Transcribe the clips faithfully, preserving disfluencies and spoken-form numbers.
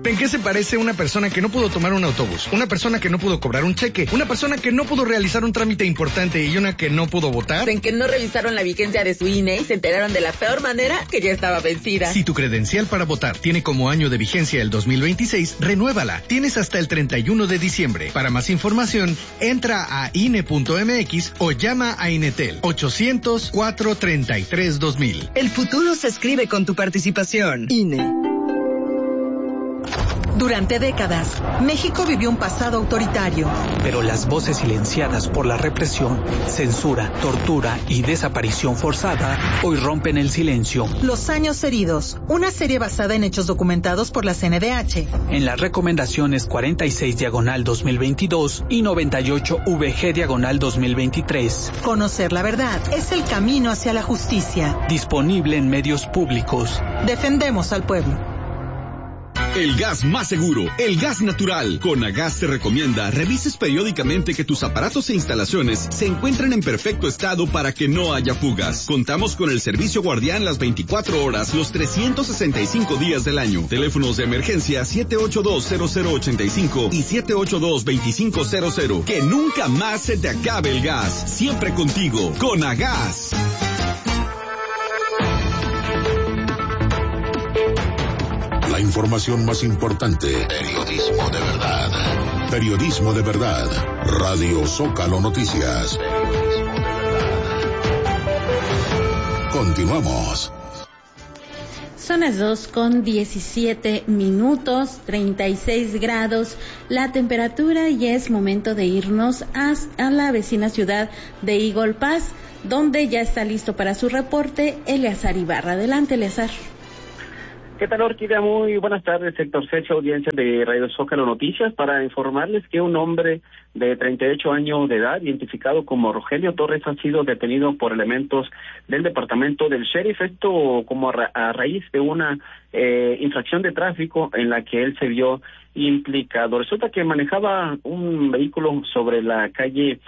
¿En qué se parece una persona que no pudo tomar un autobús, una persona que no pudo cobrar un cheque, una persona que no pudo realizar un trámite importante y una que no pudo votar? En que no revisaron la vigencia de su I N E y se enteraron de la peor manera que ya estaba vencida. Si tu credencial para votar tiene como año de vigencia el dos mil veintiséis, renuévala. Tienes hasta el treinta y uno de diciembre. Para más información, entra a I N E punto M X o llama a Inetel ochocientos, cuatrocientos treinta y tres, dos mil. El futuro se escribe con tu participación. I N E. Durante décadas, México vivió un pasado autoritario. Pero las voces silenciadas por la represión, censura, tortura y desaparición forzada hoy rompen el silencio. Los años heridos, una serie basada en hechos documentados por la C N D H. En las recomendaciones cuarenta y seis diagonal dos mil veintidós y noventa y ocho V G diagonal dos mil veintitrés. Conocer la verdad es el camino hacia la justicia. Disponible en medios públicos. Defendemos al pueblo. El gas más seguro, el gas natural. Conagas te recomienda revises periódicamente que tus aparatos e instalaciones se encuentren en perfecto estado para que no haya fugas. Contamos con el servicio guardián las veinticuatro horas, los trescientos sesenta y cinco días del año. Teléfonos de emergencia siete ocho dos, cero cero ocho cinco y siete ocho dos, dos cinco cero cero. Que nunca más se te acabe el gas. Siempre contigo. Conagas. La información más importante. Periodismo de verdad. Periodismo de verdad. Radio Zócalo Noticias. Continuamos. Son las dos con diecisiete minutos, treinta y seis grados la temperatura y es momento de irnos a, a la vecina ciudad de Eagle Pass, donde ya está listo para su reporte Eleazar Ibarra. Adelante, Eleazar. ¿Qué tal, Orquídea? Muy buenas tardes, sector Secho, audiencia de Radio Zócalo Noticias, para informarles que un hombre de treinta y ocho años de edad, identificado como Rogelio Torres, ha sido detenido por elementos del departamento del sheriff, esto como a, ra- a raíz de una eh, infracción de tráfico en la que él se vio implicado. Resulta que manejaba un vehículo sobre la calle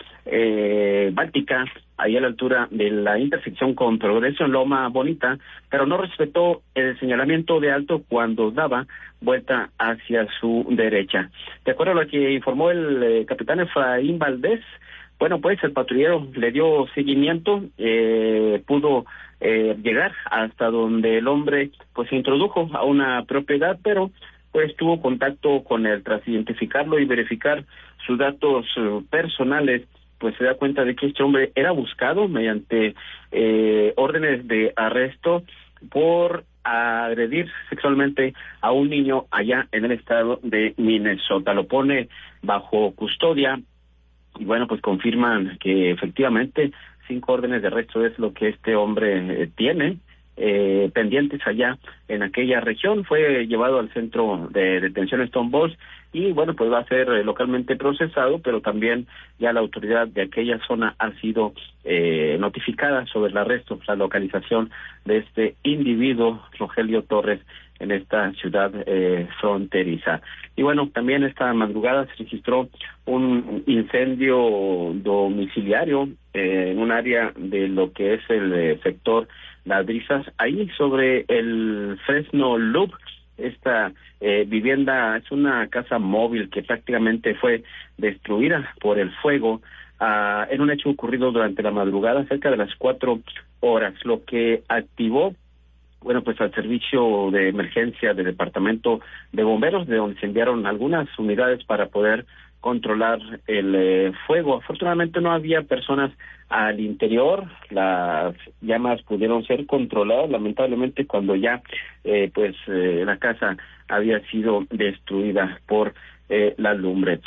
eh, Báltica, ahí a la altura de la intersección con Progreso en Loma Bonita, pero no respetó el señalamiento de alto cuando daba vuelta hacia su derecha. De acuerdo a lo que informó el eh, capitán Efraín Valdés, bueno, pues el patrullero le dio seguimiento, eh, pudo eh, llegar hasta donde el hombre pues se introdujo a una propiedad, pero pues tuvo contacto con él. Tras identificarlo y verificar sus datos uh, personales, pues se da cuenta de que este hombre era buscado mediante eh, órdenes de arresto por agredir sexualmente a un niño allá en el estado de Minnesota. Lo pone bajo custodia y bueno, pues confirman que efectivamente cinco órdenes de arresto es lo que este hombre eh, tiene eh, pendientes allá en aquella región. Fue llevado al centro de detención Stonewall y bueno, pues va a ser eh, localmente procesado, pero también ya la autoridad de aquella zona ha sido eh, notificada sobre el arresto, la localización de este individuo, Rogelio Torres, en esta ciudad eh, fronteriza. Y bueno, también esta madrugada se registró un incendio domiciliario eh, en un área de lo que es el eh, sector Las Brisas, ahí sobre el Fresno Loop. Esta eh, vivienda es una casa móvil que prácticamente fue destruida por el fuego uh, en un hecho ocurrido durante la madrugada, cerca de las cuatro horas, lo que activó, bueno, pues al servicio de emergencia del departamento de bomberos, de donde se enviaron algunas unidades para poder controlar el eh, fuego. Afortunadamente no había personas al interior, las llamas pudieron ser controladas, lamentablemente cuando ya eh, pues eh, la casa había sido destruida por eh, la lumbre.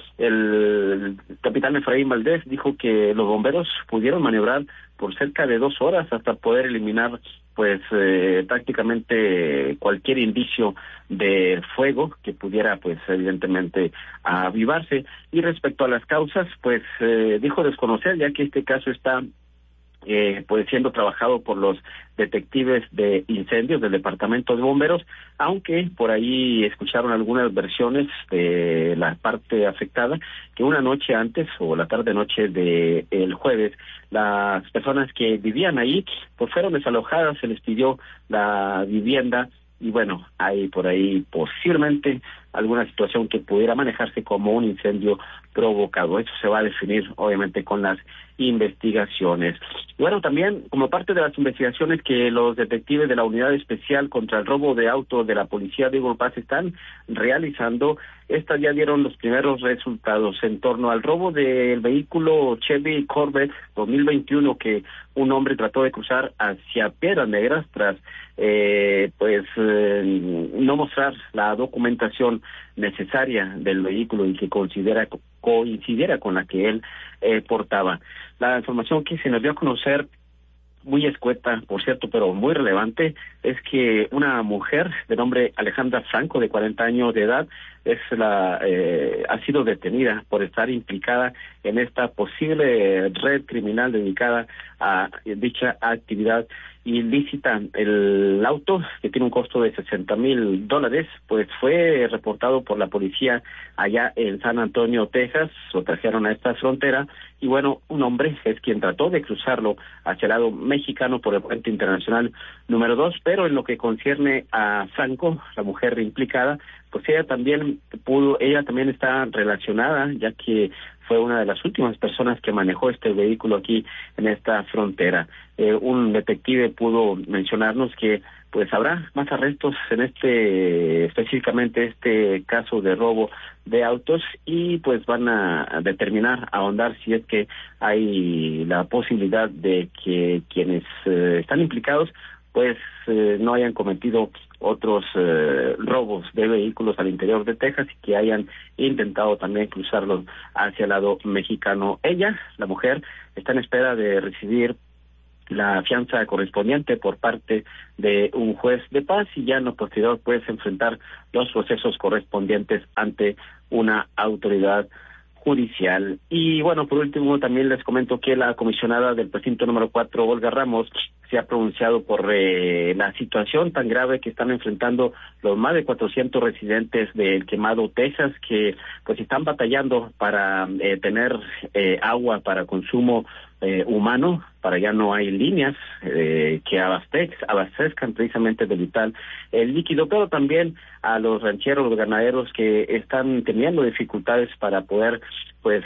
El capitán Efraín Valdés dijo que los bomberos pudieron maniobrar por cerca de dos horas hasta poder eliminar pues eh, prácticamente cualquier indicio de fuego que pudiera pues evidentemente avivarse. Y respecto a las causas, pues eh, dijo desconocer, ya que este caso está eh, pues siendo trabajado por los detectives de incendios del departamento de bomberos, aunque por ahí escucharon algunas versiones de la parte afectada que una noche antes o la tarde noche de el jueves las personas que vivían ahí pues fueron desalojadas, se les pidió la vivienda y bueno, hay por ahí posiblemente alguna situación que pudiera manejarse como un incendio provocado. Eso se va a definir obviamente con las investigaciones. Bueno, también como parte de las investigaciones que los detectives de la Unidad Especial contra el Robo de Auto de la Policía de Eagle Pass están realizando, estas ya dieron los primeros resultados en torno al robo del vehículo Chevy Corvette dos mil veintiuno que un hombre trató de cruzar hacia Piedras Negras tras eh, pues eh, no mostrar la documentación necesaria del vehículo y que considera coincidiera con la que él eh, portaba. La información que se nos dio a conocer, muy escueta, por cierto, pero muy relevante, es que una mujer de nombre Alejandra Franco, de cuarenta años de edad, es la eh, ha sido detenida por estar implicada en esta posible red criminal dedicada a dicha actividad ilícita. El auto, que tiene un costo de sesenta mil dólares, pues fue reportado por la policía allá en San Antonio, Texas. Lo trajeron a esta frontera y bueno, un hombre es quien trató de cruzarlo hacia el lado mexicano por el puente internacional número dos, pero en lo que concierne a Franco, la mujer implicada, pues ella también pudo, ella también está relacionada, ya que fue una de las últimas personas que manejó este vehículo aquí en esta frontera. Eh, un detective pudo mencionarnos que pues habrá más arrestos en este, específicamente este caso de robo de autos, y pues van a determinar, a ahondar si es que hay la posibilidad de que quienes eh, están implicados pues eh, no hayan cometido otros eh, robos de vehículos al interior de Texas y que hayan intentado también cruzarlos hacia el lado mexicano. Ella, la mujer, está en espera de recibir la fianza correspondiente por parte de un juez de paz y ya en lo posterior puede enfrentar los procesos correspondientes ante una autoridad judicial. Y bueno, por último también les comento que la comisionada del precinto número cuatro, Olga Ramos, se ha pronunciado por eh, la situación tan grave que están enfrentando los más de cuatrocientos residentes del Quemado, Texas, que pues están batallando para eh, tener eh, agua para consumo eh, humano. Para allá no hay líneas eh, que abastez, abastezcan precisamente de vital el líquido, pero también a los rancheros, los ganaderos que están teniendo dificultades para poder pues